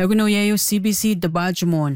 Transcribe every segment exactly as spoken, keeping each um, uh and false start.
Eguno yayo C B C Dabajmon.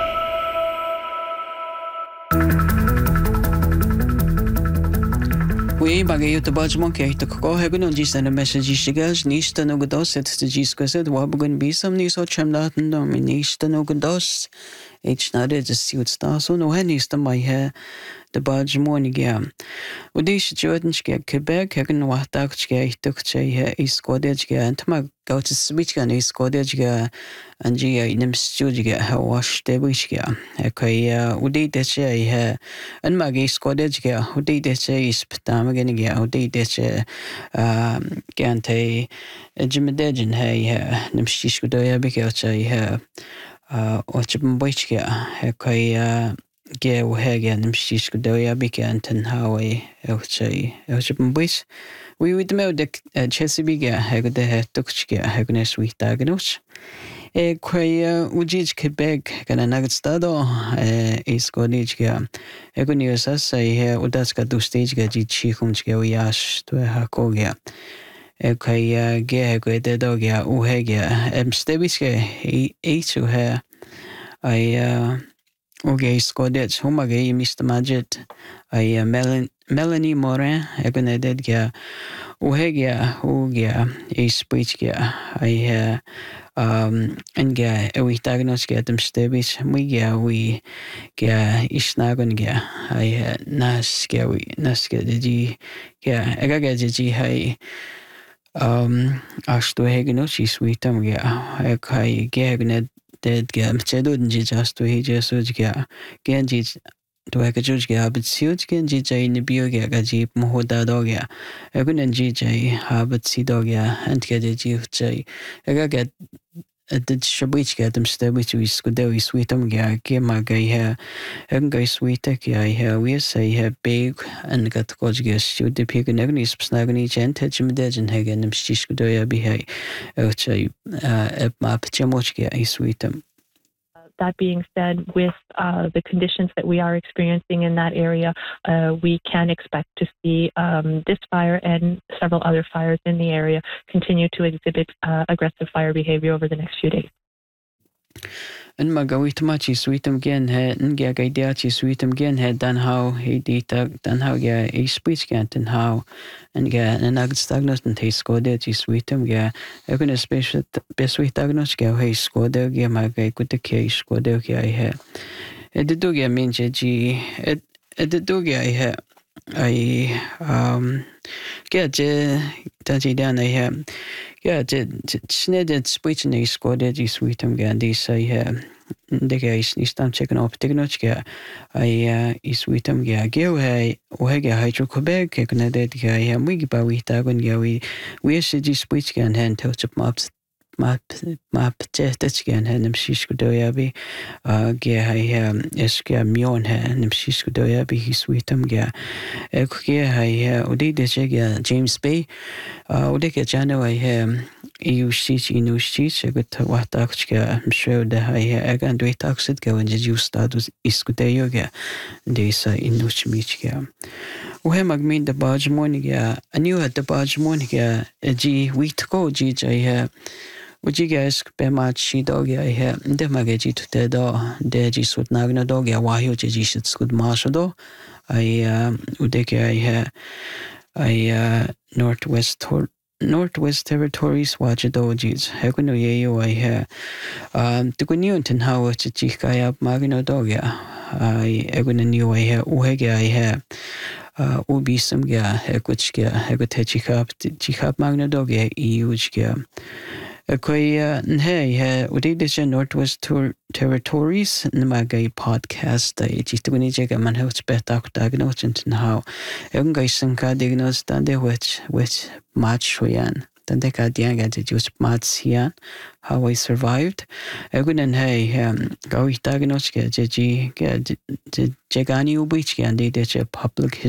We bagayo Dabajmon ke to ko eguno jisa na message shigas nista no godos et jisquaset wabugun bisam ni so chamnaten no nista no godos H nade just see what star so no henista my hair the badge morning again. Udish Jordan get Quebec, Hagan Watak get took Chay East Cordage and Tama go to switch gun East Cordage and Gia in studio how wash the wish ya. Okay, Udi de Chay hair and Mag East Cordage get Udi de Chay is Patam again again, Udi de Chay um Gante Jimedejin hay Nimshish Godoya because Chay hair. Uh, Ochibun Boichia, Hekaya, Gay Haga, Nimshish Godoya, Bika, and Tenhawe, Elche, Ochibun Bois. We would know the Chesabiga, Hagade, Tukchia, Hagnes with Dagnos. A quaya Ujij Quebec, can a nugget stado, is Godichia. Egonius, I say here, Udaska do stage gaji chikumchia, yash to a hakogia. Okay, ge gwede dogia uhegia em stebiske eitu her I uge skodet humage Mister Majid I Melanie Morin eguneded gia uhegia ugia e speech gia I um enga e we diagnose gia dem stebis mugia we gia isnagon gia I nas gia we nas gia di gia ega gia di hai Um, Ashtu Hegenochi sweetam ga Ekai Gagnet dead gam Chedun just to he just ga Genji to Hekajuga, but suit Genji in the Bioga Jeep Mohoda dogia. Egun G J Habit Sidogia and get a G J. I get at the Shabich get them step which we scudery sweetam ga Gema gay hair. And guy sweetek I hear we say have big and got Gojgas shoot the pig and agnis snagony gent hedgem hagen and stiskudoya behay. Outside uh map chamochka I sweetam. That being said, with uh, the conditions that we are experiencing in that area, uh, we can expect to see um, this fire and several other fires in the area continue to exhibit uh, aggressive fire behavior over the next few days. And Magawit Machi sweetum gen head and Gagaidachi sweetum gen head than how he did than how ya a speech can't and how and get an ag stagnant and he scored it sweetum ya even a special best sweet agnos go he scored there ya my guy good the case scored there I had it did do ya mean G it it did do ya I had I um get Taji down I have yeah sned speech and he scored it sweetum gandhi say here the guys is time checking up technology I uh is sweetum ga go hey ohega hydro Quebec can that guy am we ba we tagon ga we we should speech can hand touch up maps map map just again and them shish godoya be uh ge I um eska mion ha them shish godoya be he sweetum ga ekge I odi de ga James Bay uh odi ke jano I um eu shich inu shich gut watakchga I'm sure the I again do taxit go and you status is godoya ga de sa inu chmichga we magmin the badge morning ga anu at the badge morning ga g we to go g I would you guys be much dog I have the magaji to the door, deji sut nagna dog, ya wahio jishit good marsho I uh udeke I have I uh northwest Northwest Territories Wajadojis, Haguno Yeo I have um to go Newton how it's a chikaya magno dogya I eguna new I have uhega I have uh ubi some ga hekuchka hegutechikap chikap magno dogya iujga Akoya hey udidisha Northwest Territories Namagai podcast I jitwini jega man hots betak diagnosed and how young guys sanka diagnosed than the which which match hoyan then they got young at just mats here how I survived Egunan hey um go diagnosed get jegani ubich and they did a public